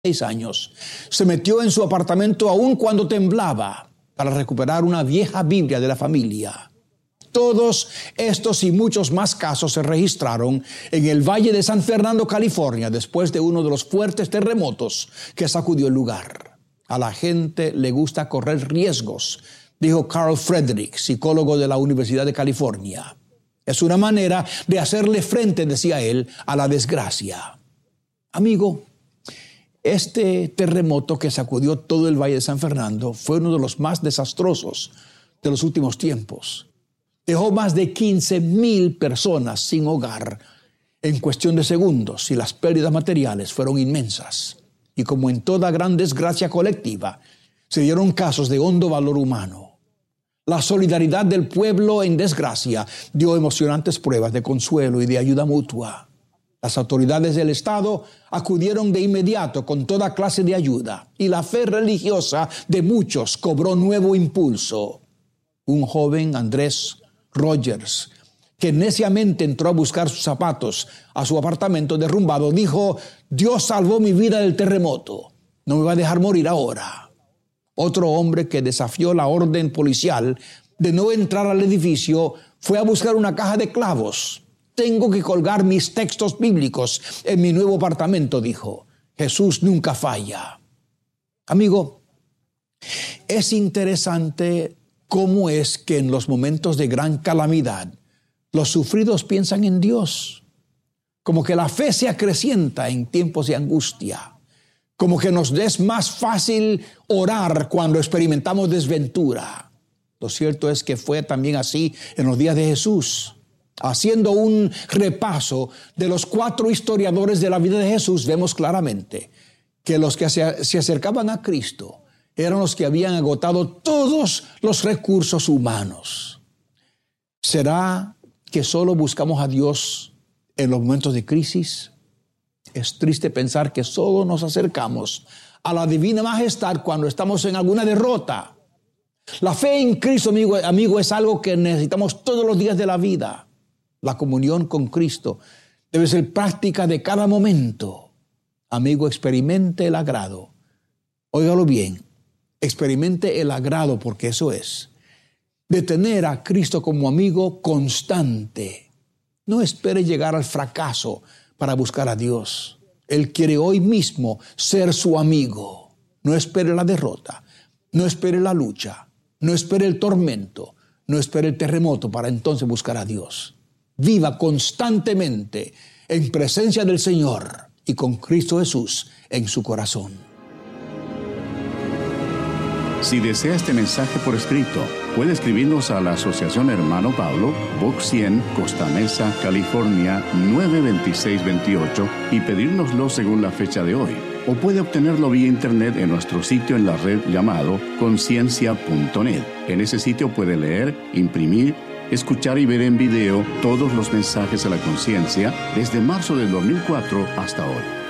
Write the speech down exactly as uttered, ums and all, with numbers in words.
seis años. Se metió en su apartamento aun cuando temblaba para recuperar una vieja Biblia de la familia. Todos estos y muchos más casos se registraron en el Valle de San Fernando, California, después de uno de los fuertes terremotos que sacudió el lugar. A la gente le gusta correr riesgos, dijo Carl Frederick, psicólogo de la Universidad de California. Es una manera de hacerle frente, decía él, a la desgracia. Amigo, este terremoto que sacudió todo el Valle de San Fernando fue uno de los más desastrosos de los últimos tiempos. Dejó más de quince mil personas sin hogar en cuestión de segundos y las pérdidas materiales fueron inmensas. Y como en toda gran desgracia colectiva, se dieron casos de hondo valor humano. La solidaridad del pueblo en desgracia dio emocionantes pruebas de consuelo y de ayuda mutua. Las autoridades del Estado acudieron de inmediato con toda clase de ayuda y la fe religiosa de muchos cobró nuevo impulso. Un joven, Andrés Rogers, que neciamente entró a buscar sus zapatos a su apartamento derrumbado, dijo: Dios salvó mi vida del terremoto, no me va a dejar morir ahora. Otro hombre que desafió la orden policial de no entrar al edificio fue a buscar una caja de clavos. Tengo que colgar mis textos bíblicos en mi nuevo apartamento, dijo. Jesús nunca falla. Amigo, es interesante cómo es que en los momentos de gran calamidad, los sufridos piensan en Dios. Como que la fe se acrecienta en tiempos de angustia. Como que nos es más fácil orar cuando experimentamos desventura. Lo cierto es que fue también así en los días de Jesús. Haciendo un repaso de los cuatro historiadores de la vida de Jesús, vemos claramente que los que se, se acercaban a Cristo eran los que habían agotado todos los recursos humanos. ¿Será que solo buscamos a Dios en los momentos de crisis? Es triste pensar que solo nos acercamos a la divina majestad cuando estamos en alguna derrota. La fe en Cristo, amigo, amigo, es algo que necesitamos todos los días de la vida. La comunión con Cristo debe ser práctica de cada momento. Amigo, experimente el agrado. Óigalo bien, experimente el agrado, porque eso es de tener a Cristo como amigo constante. No espere llegar al fracaso para buscar a Dios. Él quiere hoy mismo ser su amigo. No espere la derrota, no espere la lucha, no espere el tormento, no espere el terremoto para entonces buscar a Dios. Viva constantemente en presencia del Señor y con Cristo Jesús en su corazón. Si desea este mensaje por escrito, puede escribirnos a la Asociación Hermano Pablo, Box cien, Costa Mesa, California, nueve dos seis dos ocho y pedírnoslo según la fecha de hoy. O puede obtenerlo vía internet en nuestro sitio en la red llamado conciencia punto net. En ese sitio puede leer, imprimir, escuchar y ver en video todos los mensajes a la conciencia desde marzo del dos mil cuatro hasta hoy.